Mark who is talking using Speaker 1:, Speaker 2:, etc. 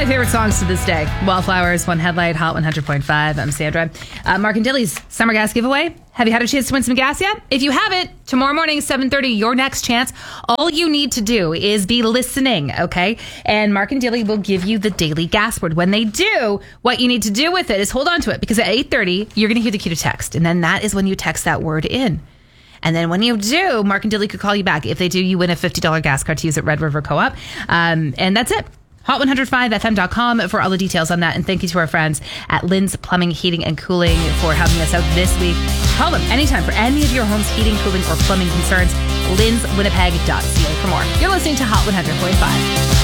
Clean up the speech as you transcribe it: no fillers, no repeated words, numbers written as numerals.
Speaker 1: my favorite songs to this day. Wallflowers, One Headlight, Hot 100.5. I'm Sandra. Mark and Dilly's summer gas giveaway. Have you had a chance to win some gas yet? If you haven't, tomorrow morning, 7:30, your next chance. All you need to do is be listening, okay? And Mark and Dilly will give you the daily gas word. When they do, what you need to do with it is hold on to it, because at 8:30, you're going to hear the cue to text. And then that is when you text that word in. And then when you do, Mark and Dilly could call you back. If they do, you win a $50 gas card to use at Red River Co-op. And that's it. Hot105fm.com for all the details on that. And thank you to our friends at Lynn's Plumbing, Heating, and Cooling for helping us out this week. Call them anytime for any of your home's heating, cooling, or plumbing concerns. Lynn'sWinnipeg.ca for more. You're listening to Hot 100.5.